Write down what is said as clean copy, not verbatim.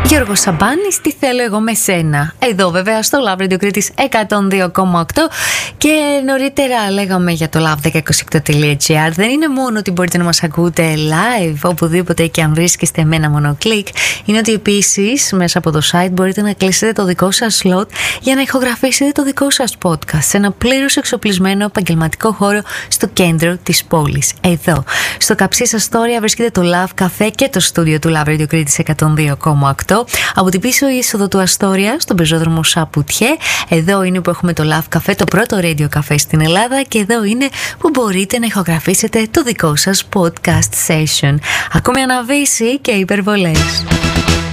Γιώργος Σαμπάνης, τι θέλω εγώ με σένα. Εδώ βέβαια στο Love Radio Κρήτης 102,8. Και νωρίτερα λέγαμε για το love1028.gr. Δεν είναι μόνο ότι μπορείτε να μας ακούτε live οπουδήποτε και αν βρίσκεστε με ένα μόνο κλικ. Είναι ότι επίσης μέσα από το site μπορείτε να κλείσετε το δικό σας slot για να ηχογραφήσετε το δικό σας podcast σε ένα πλήρως εξοπλισμένο επαγγελματικό χώρο στο κέντρο της πόλης. Εδώ στο καψί σας τώρα βρίσκεται το Love Cafe και το στούντιο του Love Radio Κρήτης 102,8. Από την πίσω είσοδο του Αστόρια, στον πεζόδρομο Σαπουτιέ. Εδώ είναι που έχουμε το Love Cafe, το πρώτο radio cafe στην Ελλάδα. Και εδώ είναι που μπορείτε να ηχογραφήσετε το δικό σας podcast session. Ακούμε αναβίση και υπερβολές.